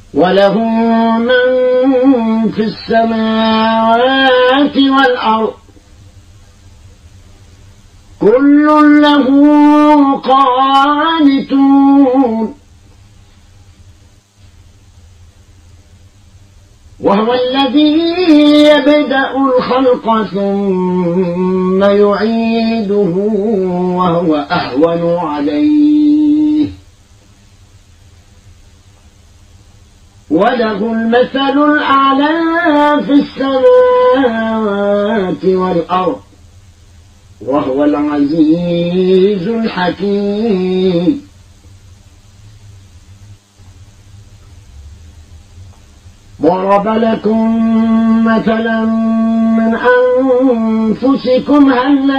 وله من في السماوات والأرض كل له قانتون وهو الذي يبدأ الخلق ثم يعيده وهو أهون عليه وله المثل الأعلى في السماوات والأرض وهو العزيز الحكيم. ضرب لكم مثلا من أنفسكم هل